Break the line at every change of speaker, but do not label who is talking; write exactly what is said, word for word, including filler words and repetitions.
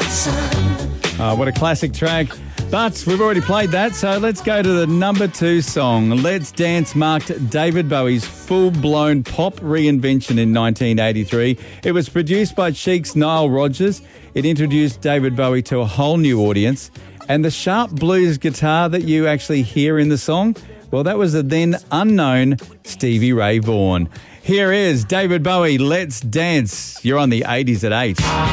Oh, what a classic track. But we've already played that, so let's go to the number two song. Let's Dance marked David Bowie's full-blown pop reinvention in nineteen eighty-three. It was produced by Chic's Nile Rodgers. It introduced David Bowie to a whole new audience. And the sharp blues guitar that you actually hear in the song, well, that was the then unknown Stevie Ray Vaughan. Here is David Bowie, Let's Dance. You're on the eighties at eight.